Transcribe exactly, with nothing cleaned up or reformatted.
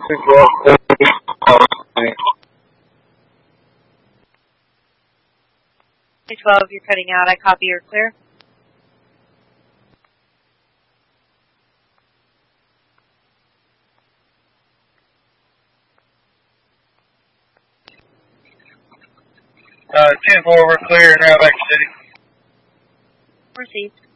two twelve, two twelve, you're cutting out. I copy. You're clear. Uh, ten four, we're clear, now back to city. Received.